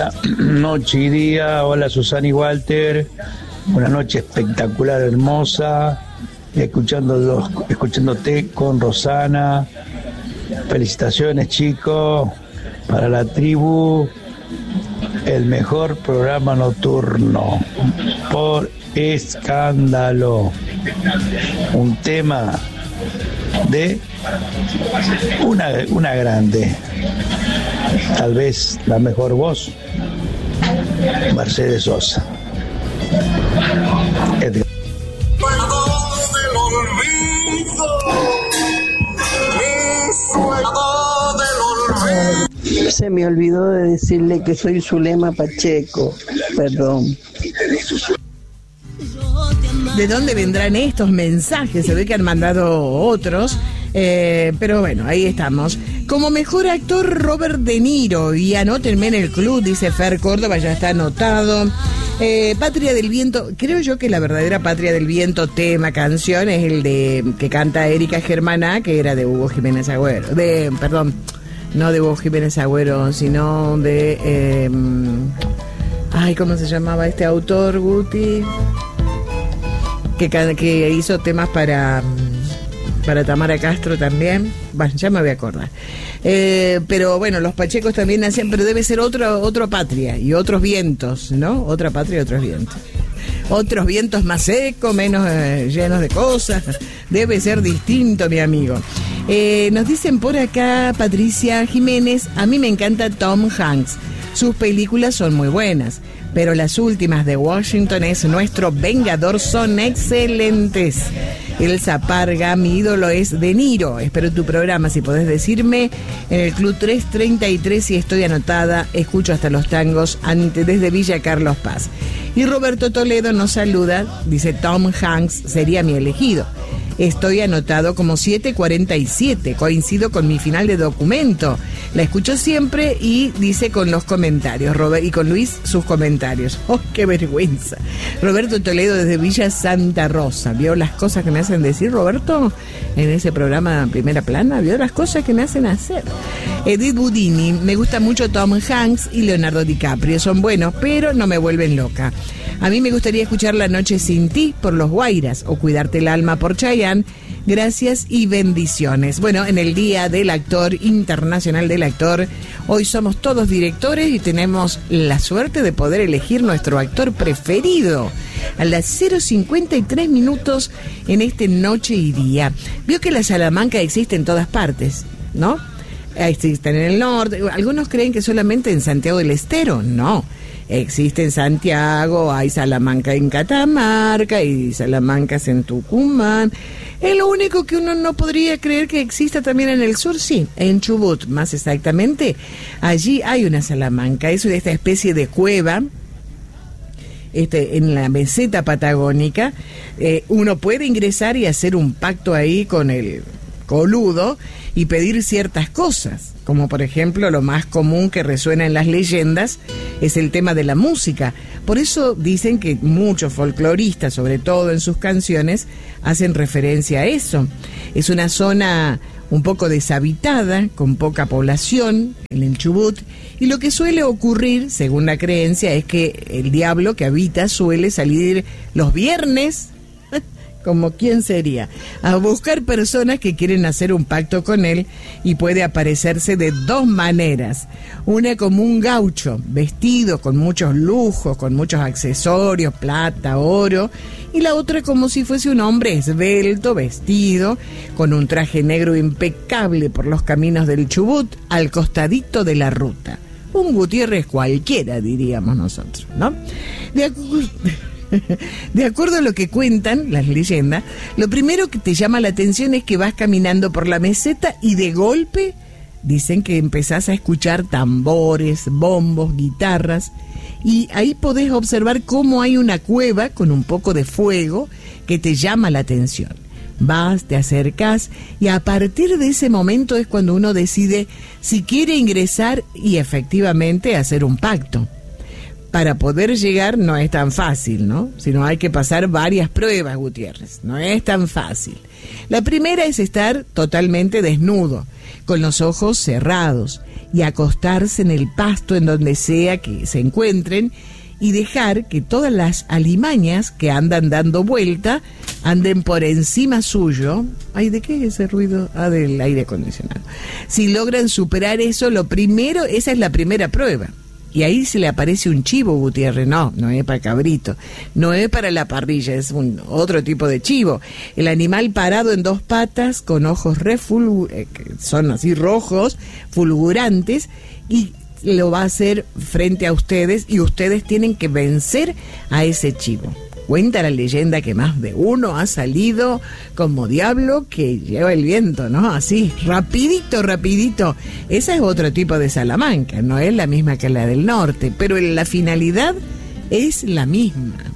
Linda noche y día. Hola Susana y Walter. Una noche espectacular, hermosa. Escuchándote con Rosana. Felicitaciones, chicos. Para la tribu, el mejor programa nocturno por escándalo. Un tema de una grande, tal vez la mejor voz, Mercedes Sosa. Edgar. Se me olvidó de decirle que soy Zulema Pacheco, perdón. ¿De dónde vendrán estos mensajes? Se ve que han mandado otros, pero bueno, ahí estamos. Como mejor actor, Robert De Niro, y anótenme en el club, dice Fer Córdoba, ya está anotado. Patria del Viento, creo yo que la verdadera Patria del Viento, tema, canción, es el de que canta Erika Germaná, que era de Hugo Jiménez Agüero, no de Hugo Jiménez Agüero, sino de... ¿cómo se llamaba este autor, Guti? Que hizo temas para Tamara Castro también. Bueno, ya me voy a acordar. Pero bueno, los pachecos también hacían, pero debe ser otra patria y otros vientos, ¿no? Otra patria y otros vientos. Otros vientos más secos, menos llenos de cosas. Debe ser distinto, mi amigo. Nos dicen por acá, Patricia Jiménez, a mí me encanta Tom Hanks. Sus películas son muy buenas, pero las últimas de Washington es nuestro Vengador son excelentes. Elsa Parga, mi ídolo es De Niro. Espero tu programa, si podés decirme, en el Club 333, si estoy anotada, escucho hasta los tangos desde Villa Carlos Paz. Y Roberto Toledo nos saluda, dice Tom Hanks sería mi elegido. Estoy anotado como 747, coincido con mi final de documento. La escucho siempre y dice con los comentarios, Robert, y con Luis sus comentarios. ¡Oh, qué vergüenza! Roberto Toledo desde Villa Santa Rosa. ¿Vio las cosas que me hacen decir, Roberto? En ese programa Primera Plana, ¿vio las cosas que me hacen hacer? Edith Budini, me gusta mucho Tom Hanks y Leonardo DiCaprio. Son buenos, pero no me vuelven loca. A mí me gustaría escuchar La Noche Sin Ti por Los Guairas o Cuidarte el Alma por Chayanne. Gracias y bendiciones. Bueno, en el Día del Actor, Internacional del Actor, hoy somos todos directores y tenemos la suerte de poder elegir nuestro actor preferido. A las 0:53 minutos en este Noche y Día. Vio que la Salamanca existe en todas partes, ¿no? Existen en el norte. Algunos creen que solamente en Santiago del Estero. No. Existe en Santiago, hay Salamanca en Catamarca, hay Salamancas en Tucumán. Es lo único que uno no podría creer que exista también en el sur, sí, en Chubut, más exactamente. Allí hay una Salamanca, es esta especie de cueva, en la meseta patagónica. Uno puede ingresar y hacer un pacto ahí con el coludo y pedir ciertas cosas, como por ejemplo lo más común que resuena en las leyendas es el tema de la música. Por eso dicen que muchos folcloristas, sobre todo en sus canciones, hacen referencia a eso. Es una zona un poco deshabitada, con poca población en el Chubut, y lo que suele ocurrir, según la creencia, es que el diablo que habita suele salir los viernes, como quién sería, a buscar personas que quieren hacer un pacto con él, y puede aparecerse de dos maneras. Una como un gaucho, vestido con muchos lujos, con muchos accesorios, plata, oro, y la otra como si fuese un hombre esbelto, vestido, con un traje negro impecable por los caminos del Chubut, al costadito de la ruta. Un Gutiérrez cualquiera, diríamos nosotros, ¿no? De acuerdo a lo que cuentan las leyendas, lo primero que te llama la atención es que vas caminando por la meseta y de golpe dicen que empezás a escuchar tambores, bombos, guitarras, y ahí podés observar cómo hay una cueva con un poco de fuego que te llama la atención. Vas, te acercás y a partir de ese momento es cuando uno decide si quiere ingresar y efectivamente hacer un pacto. para poder llegar no es tan fácil, ¿no? Sino hay que pasar varias pruebas, Gutiérrez. No es tan fácil. La primera es estar totalmente desnudo, con los ojos cerrados, y acostarse en el pasto en donde sea que se encuentren y dejar que todas las alimañas que andan dando vuelta anden por encima suyo. Ay, ¿de qué es ese ruido? Ah, del aire acondicionado. Si logran superar eso, lo primero, esa es la primera prueba. Y ahí se le aparece un chivo, Gutiérrez. No es para cabrito, no es para la parrilla, es otro tipo de chivo. El animal parado en dos patas, con ojos que son así rojos, fulgurantes, y lo va a hacer frente a ustedes, y ustedes tienen que vencer a ese chivo. Cuenta la leyenda que más de uno ha salido como diablo que lleva el viento, ¿no? Así, rapidito. Esa es otro tipo de Salamanca, no es la misma que la del norte, pero la finalidad es la misma.